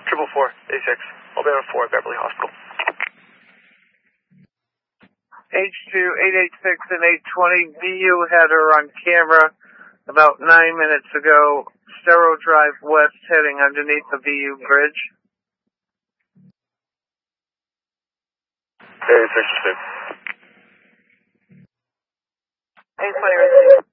444, 86, Alabama 4, Beverly Hospital. H2, 886 and 820, BU had her on camera about 9 minutes ago, Stero Drive West, heading underneath the BU bridge. 866. 820,